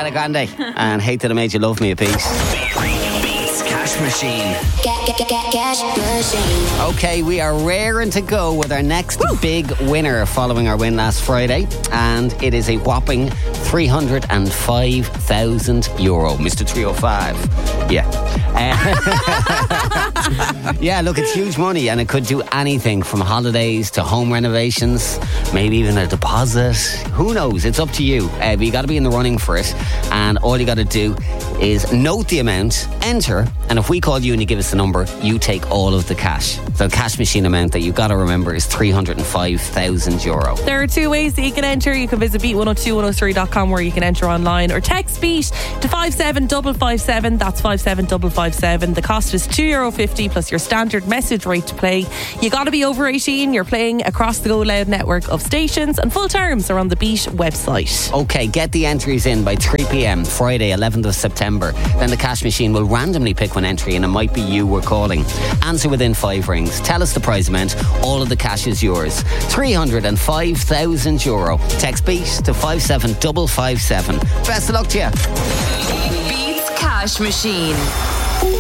Ariana Grande and Hate That I Made You Love Me a Piece. Beats Cash Machine. Cash Machine. Okay, we are raring to go with our next big winner following our win last Friday, and it is a whopping €305,000. Mr. 305. Yeah. Yeah, look, it's huge money, and it could do anything from holidays to home renovations, maybe even a deposit. Who knows? It's up to you. But you got to be in the running for it, and all you got to do is note the amount, enter, and if we call you and you give us the number, you take all of the cash. So the cash machine amount that you've got to remember is €305,000. There are two ways that you can enter. You can visit beat102103.com where you can enter online, or text Beat to 57557. That's 57557. The cost is €2.50 plus your standard message rate to play. You got to be over 18. You're playing across the Go Loud network of stations, and full terms are on the Beat website. Okay, get the entries in by 3 p.m. Friday 11th of September. Then the cash machine will randomly pick one entry, and it might be you we're calling. Answer within 5 rings. Tell us the prize amount. All of the cash is yours. €305,000. Text Beat to 57557. Best of luck to you. Beats Cash Machine.